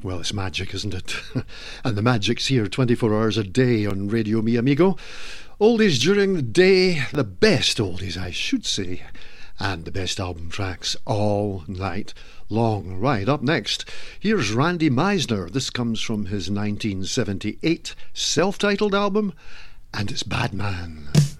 Well, it's magic, isn't it? And the magic's here 24 hours a day on Radio Mi Amigo. Oldies during the day, the best oldies, I should say, and the best album tracks all night long. Right, up next, here's Randy Meisner. This comes from his 1978 self-titled album, and it's Bad Man.